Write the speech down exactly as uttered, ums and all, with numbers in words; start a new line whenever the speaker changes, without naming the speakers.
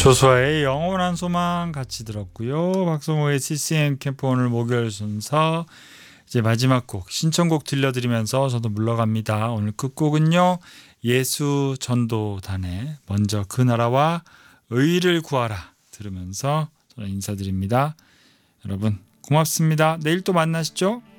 조수아의 영원한 소망 같이 들었고요. 박성호의 씨씨엠 캠프 오늘 목요일 순서 이제 마지막 곡 신청곡 들려드리면서 저도 물러갑니다. 오늘 끝곡은요. 예수 전도단의 먼저 그 나라와 의를 구하라 들으면서 저는 인사드립니다. 여러분 고맙습니다. 내일 또 만나시죠.